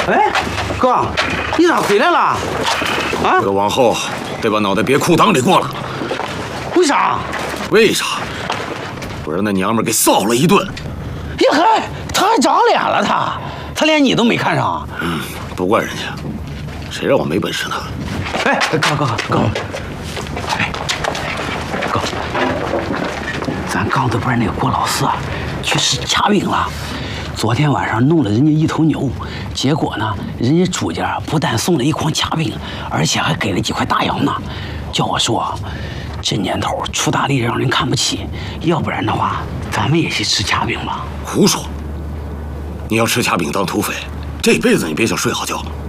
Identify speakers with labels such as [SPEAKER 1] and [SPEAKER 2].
[SPEAKER 1] 哎，哥，你咋回来了？啊？
[SPEAKER 2] 这个往后得把脑袋别裤裆里过了。
[SPEAKER 1] 为啥？
[SPEAKER 2] 为啥？我让那娘们给臊了一顿。
[SPEAKER 1] 呀嗨，他还长脸了，他连你都没看上。
[SPEAKER 2] 不怪人家，谁让我没本事呢？
[SPEAKER 1] 哎，哥，哎，哥，咱刚子班那个郭老四啊，去试掐饼了。昨天晚上弄了人家一头牛，结果呢，人家主家不但送了一筐掐饼，而且还给了几块大洋呢。叫我说，这年头出大力让人看不起，要不然的话，咱们也去吃掐饼吧。
[SPEAKER 2] 胡说！你要吃掐饼当土匪，这辈子你别想睡好觉。